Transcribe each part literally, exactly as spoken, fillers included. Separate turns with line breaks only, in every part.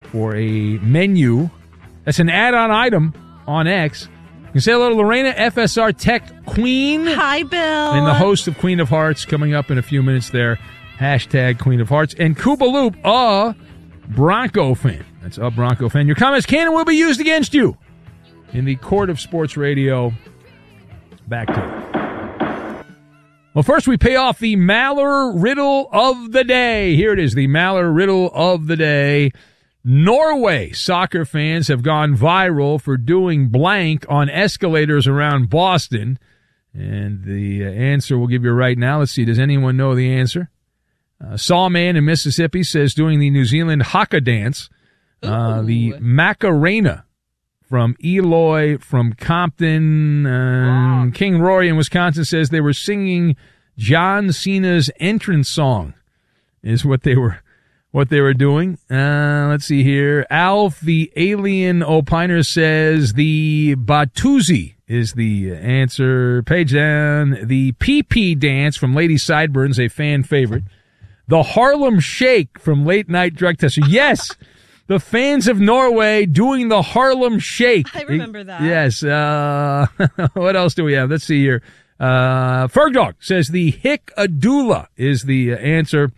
for a menu. That's an add-on item on X. You can say hello to Lorena, F S R Tech Queen.
Hi, Bill.
And the host of Queen of Hearts coming up in a few minutes there. Hashtag Queen of Hearts. And Koopa Loop, a Bronco fan. That's a Bronco fan. Your comments can and will be used against you in the court of sports radio. Back to it. Well, first we pay off the Maller Riddle of the Day. Here it is, the Maller Riddle of the Day. Norway soccer fans have gone viral for doing blank on escalators around Boston. And the answer we'll give you right now. Let's see, does anyone know the answer? Uh, Sawman in Mississippi says doing the New Zealand haka dance. Uh, the Macarena from Eloy, from Compton. Uh, King Rory in Wisconsin says they were singing John Cena's entrance song is what they were what they were doing. Uh, let's see here. Alf, the alien opiner, says the Batuzi is the answer. Page down. The P P dance from Lady Sideburns, a fan favorite. The Harlem Shake from Late Night Drug Tester. Yes, the fans of Norway doing the Harlem Shake.
I remember that.
Yes. Uh, what else do we have? Let's see here. Uh, Fergdog says the Hick-a-Dula is the answer.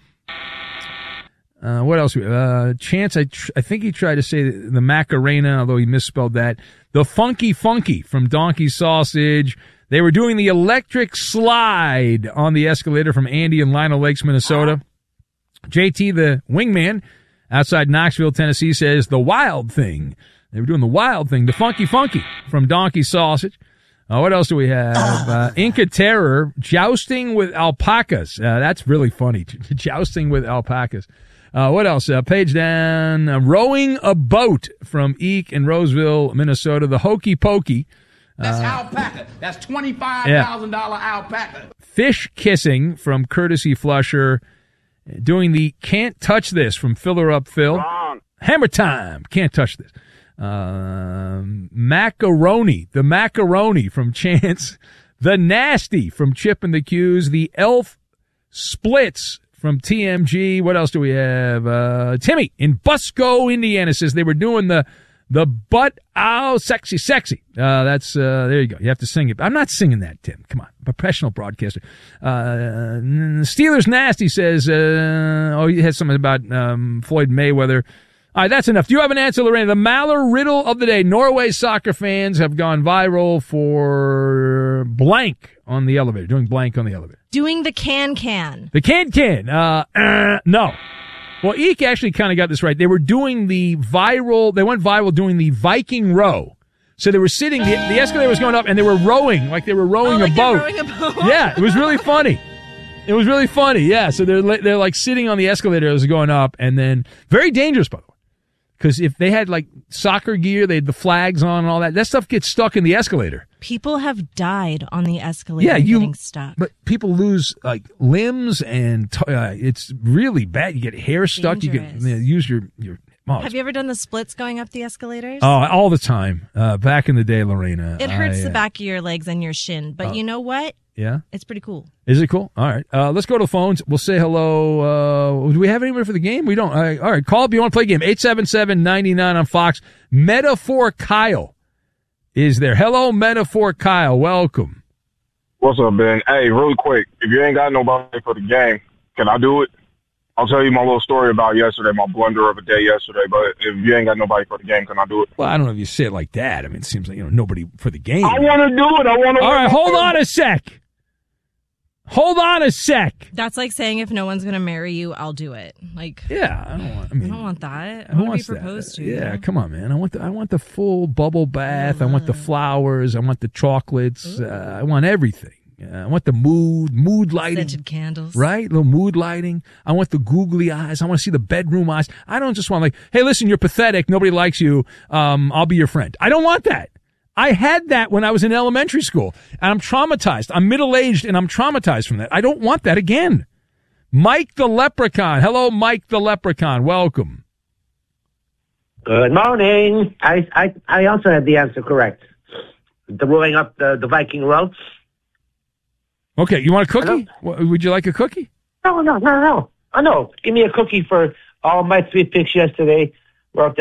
Uh, what else? Uh, Chance, I, tr- I think he tried to say the, the Macarena, although he misspelled that. The Funky Funky from Donkey Sausage. They were doing the electric slide on the escalator from Andy in Lionel Lakes, Minnesota. J T, the wingman, outside Knoxville, Tennessee, says the Wild Thing. They were doing the Wild Thing. The Funky Funky from Donkey Sausage. Uh, what else do we have? Uh, Inca Terror, jousting with alpacas. Uh, that's really funny. Jousting with alpacas. Uh, what else? Uh, page down. Uh, rowing a boat from Eek in Roseville, Minnesota. The Hokey Pokey.
That's uh, alpaca. That's twenty-five thousand dollars yeah. alpaca.
Fish Kissing from Courtesy Flusher. Doing the Can't Touch This from Filler Up Phil.
Wrong.
Hammer Time. Can't touch this. Um, macaroni. The Macaroni from Chance. The Nasty from Chip and the Q's. The Elf Splits from T M G. What else do we have? Uh, Timmy in Busco, Indiana says they were doing the The butt, ow, sexy, sexy. Uh, that's, uh, there you go. You have to sing it. I'm not singing that, Tim. Come on. Professional broadcaster. Uh, Steelers Nasty says, uh, oh, he has something about, um, Floyd Mayweather. All right, that's enough. Do you have an answer, Lorena? The Maller Riddle of the Day. Norway soccer fans have gone viral for blank on the elevator, doing blank on the elevator.
Doing the can-can.
The can-can. Uh, uh, no. Well, Eek actually kind of got this right. They were doing the viral, they went viral doing the Viking row. So they were sitting, the, the escalator was going up, and they were rowing, like they were rowing
oh, like
a boat.
Rowing a boat.
Yeah, it was really funny. It was really funny, yeah. So they're they're like sitting on the escalator as it's going up, and then very dangerous, by the way. Because if they had like soccer gear, they had the flags on and all that, that stuff gets stuck in the escalator.
People have died on the escalator
yeah, you,
getting stuck.
But people lose like limbs, and t- uh, it's really bad. You get hair stuck.
Dangerous.
You get you know, use your your. Oh,
have you ever done the splits going up the escalators?
Oh, all the time. Uh, back in the day, Lorena.
It hurts
I,
the
uh,
back of your legs and your shin, but
uh,
you know what?
Yeah,
it's pretty cool.
Is it cool? All right. Uh, let's go to the phones. We'll say hello. Uh, do we have anybody for the game? We don't. All right. All right. Call if you want to play a game. eight seven seven, nine nine on Fox. Metaphor Kyle is there. Hello, Metaphor Kyle. Welcome.
What's up, Ben? Hey, really quick. If you ain't got nobody for the game, can I do it? I'll tell you my little story about yesterday, my blunder of a day yesterday. But if you ain't got nobody for the game, can I do it?
Well, I don't know if you say it like that. I mean, it seems like, you know, nobody for the game.
I want to do it. I want to.
All right. Hold on a sec. Hold on a sec.
That's like saying if no one's going to marry you, I'll do it. Like,
yeah, I don't want. I mean,
I don't want that. I
who
want
wants
to be proposed
that?
to.
Yeah, come on, man. I want the I want the full bubble bath. I, I want the flowers. I want the chocolates. Uh, I want everything. Uh, I want the mood, mood lighting.
Scented candles.
Right? Little mood lighting. I want the googly eyes. I want to see the bedroom eyes. I don't just want like, hey, listen, you're pathetic. Nobody likes you. Um, I'll be your friend. I don't want that. I had that when I was in elementary school, and I'm traumatized. I'm middle-aged, and I'm traumatized from that. I don't want that again. Mike the Leprechaun. Hello, Mike the Leprechaun. Welcome.
Good morning. I I, I also had the answer correct. The rowing up the, the Viking row.
Okay, you want a cookie?
Hello?
Would you like a cookie?
No, no, no, no. Oh, no. Give me a cookie for all my sweet picks yesterday. Wrote